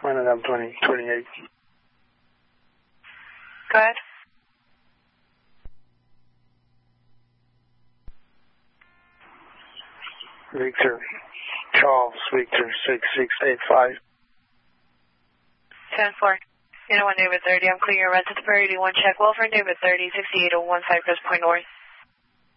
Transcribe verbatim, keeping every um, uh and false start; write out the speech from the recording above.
One of them twenty, twenty-eight. Go ahead. Victor, Charles, Victor, six six eight five. ten four. You know one, David thirty. I'm clearing your rent to the Prairie. Do you want check well for David thirty, sixty-eight oh one Cypress Point North?